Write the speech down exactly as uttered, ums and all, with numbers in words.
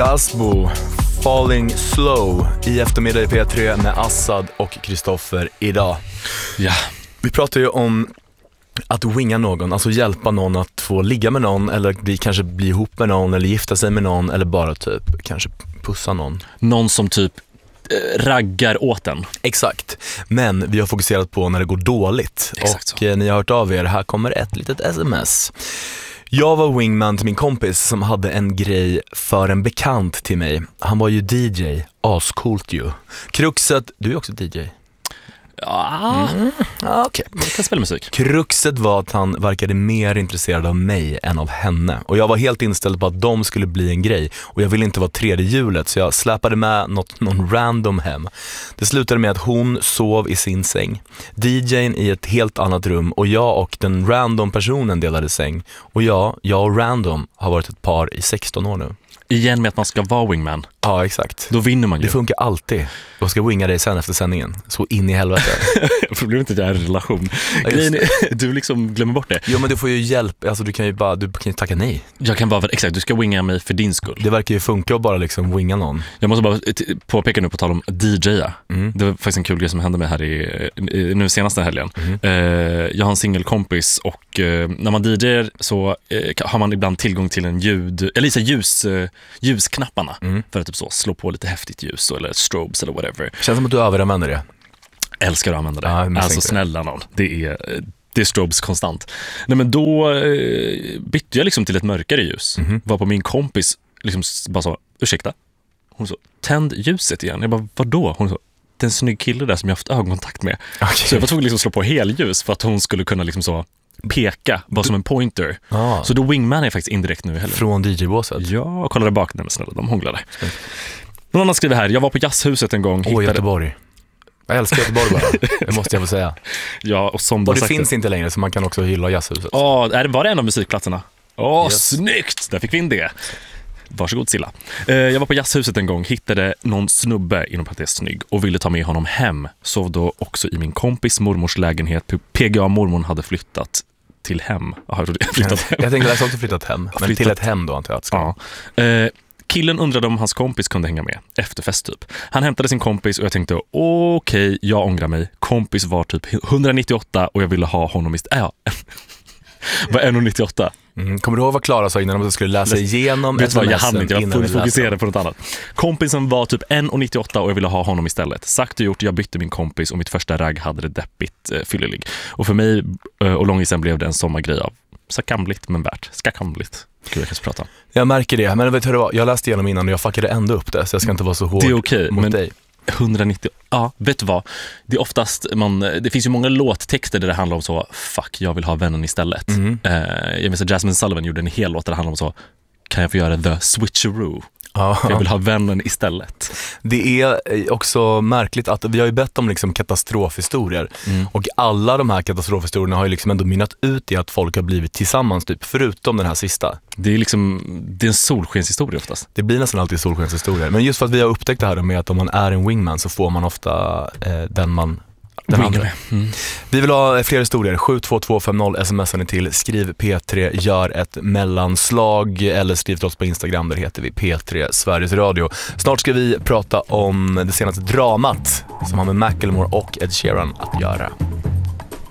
Dasbo, Falling Slow i eftermiddag i P tre med Assad och Kristoffer idag. Ja. Vi pratar ju om att winga någon, alltså hjälpa någon att få ligga med någon eller bli, kanske bli ihop med någon eller gifta sig med någon eller bara typ kanske pussa någon. Någon som typ eh, raggar åt den. Exakt, men vi har fokuserat på när det går dåligt. Exakt och så. eh, ni har hört av er, här kommer ett litet sms. Jag var wingman till min kompis som hade en grej för en bekant till mig. Han var ju D J, ascoolt ju. Kruxet, du är också D J. Ja, Mm. Ah, okay. man kan spela musik. Kruxet var att han verkade mer intresserad av mig än av henne. Och jag var helt inställd på att de skulle bli en grej. Och jag ville inte vara tredje hjulet, så jag släpade med något, någon random hem. Det slutade med att hon sov i sin säng, D J:n i ett helt annat rum, och jag och den random personen delade säng. Och jag, jag och random har varit ett par i sexton år nu. Igen med att man ska vara wingman. Ja, exakt. Då vinner man ju. Det funkar alltid. Jag ska winga dig sen efter sändningen. Så in i helvete. Problemet är att jag är en relation. Ja, Grejen är, du liksom glömmer bort det. Jo, men du får ju hjälp. Alltså du kan ju bara, du kan ju tacka nej. Jag kan bara, exakt, du ska winga mig för din skull. Det verkar ju funka att bara liksom winga någon. Jag måste bara t- påpeka nu på tal om D J-a. Mm. Det var faktiskt en kul grej som hände mig här i, i nu senaste helgen. Mm. Eh, jag har en singelkompis och eh, när man D J:ar så eh, har man ibland tillgång till en ljud, eller så ljus, eh, ljusknapparna Mm. för att typ så slå på lite häftigt ljus eller strobes eller whatever. Känns som att du överanvänder det. Älskar att använda det. Ja, alltså snälla någon. Det är, det är strobes konstant. Nej, men då eh, bytte jag liksom till ett mörkare ljus. Mhm. Var på min kompis liksom bara så, ursäkta. Hon så, tänd ljuset igen. Jag bara, vadå? Hon så, det är en snygg kille där som jag haft ögonkontakt med. Okay. Så jag var tvungen liksom slå på helljus för att hon skulle kunna liksom så peka, bara som en pointer. Ah, Så då wingman är faktiskt indirekt nu heller. från D J-båset. Ja, kollade bak. Nej, men snälla, de hånglade. Någon annan skriver här, jag var på jazzhuset en gång. Åh, hittade... Göteborg. Jag älskar Göteborg bara. Det måste jag få säga. Ja, och som Och det sagt finns inte längre, så man kan också hylla jazzhuset. Åh, är det, var det en av musikplatserna? Åh, Yes. snyggt! Där fick vi in det. Varsågod Silla. Eh, jag var på jazzhuset en gång, hittade någon snubbe, inom parentes snygg, och ville ta med honom hem. Sov då också i min kompis mormors lägenhet. P G A-mormon hade flyttat till hem. Aha, flyttat hem. Jag tänkte att jag också flyttat hem. Men Flyttat. till ett hem då, antar jag att ska. Ja. Eh, killen undrade om hans kompis kunde hänga med efter fest typ. Han hämtade sin kompis och jag tänkte okej, okay, jag ångrar mig. Kompis var typ etthundranittioåtta och jag ville ha honom istället. Ja. Var ett nittioåtta. Mm. Kommer du ihåg vad Klara sa innan om att du skulle läsa igenom Vet du vad, jag hann sms:en inte, jag innan vi var fokuserad läste? på något annat. Kompisen var typ ett nittioåtta och jag ville ha honom istället. Sagt och gjort, jag bytte min kompis och mitt första ragg hade det deppigt eh, fyllelig. Och för mig eh, och långisen blev det en sommargrej av skakamligt men värt. Skakamligt. Gud, jag kan prata. Jag märker det, men vet du vad? Jag läste igenom innan och jag fuckade ändå upp det, så jag ska inte vara så hård Det är okej, mot men dig. etthundranittio, ja, vet du vad? Det är oftast, man, det finns ju många låttexter där det handlar om så, fuck, jag vill ha vännen istället. Mm. Eh, jag minns att Jasmine Sullivan gjorde en hel låt där det handlar om så, kan jag få göra the switcheroo? Ja. För jag vill ha vännen istället. Det är också märkligt att vi har ju bett om liksom katastrofhistorier. Mm. Och alla de här katastrofhistorierna har ju liksom ändå mynnat ut i att folk har blivit tillsammans typ, förutom den här sista. Det är liksom, det är en solskenshistoria oftast. Det blir nästan alltid solskenshistorier. Men just för att vi har upptäckt det här med att om man är en wingman så får man ofta eh, den man den Wingar andra. med. Mm. Vi vill ha fler historier. sju två två fem noll smsar ni till. Skriv P tre, gör ett mellanslag eller skriv till oss på Instagram, där heter vi P tre Sveriges Radio. Snart ska vi prata om det senaste dramat som har med Macklemore och Ed Sheeran att göra.